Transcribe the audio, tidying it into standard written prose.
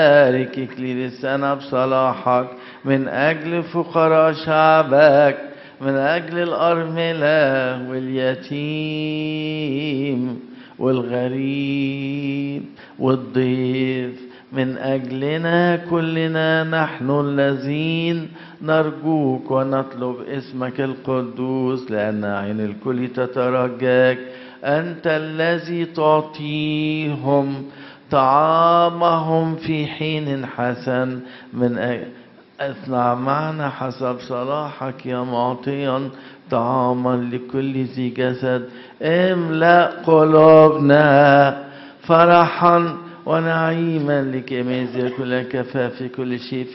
بارك إكليلسنا بصلاحك من أجل فقراء شعبك، من أجل الأرملة واليتيم والغريب والضيف، من أجلنا كلنا نحن الذين نرجوك ونطلب اسمك القدوس، لأن عين الكل تترجاك. أنت الذي تعطيهم طعامهم في حين حسن، اصنع معنا حسب صلاحك يا معطيا طعاما لكل ذي جسد. املأ قلوبنا فرحا ونعيما لكي يميز كل كفاف كل شيء